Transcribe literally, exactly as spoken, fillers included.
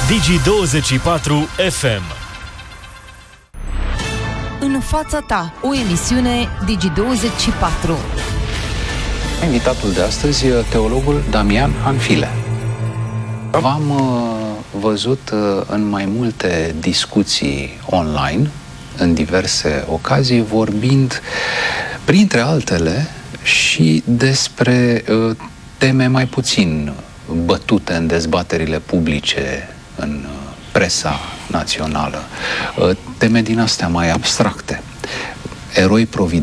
Digi douăzeci și patru F M. În fața ta, o emisiune Digi douăzeci și patru. Invitatul de astăzi e teologul Damian Hanfile. V-am uh, văzut uh, în mai multe discuții online, în diverse ocazii, vorbind, printre altele, și despre uh, teme mai puțin bătute în dezbaterile publice, în uh, presa națională, uh, teme din astea mai abstracte. Eroi providenți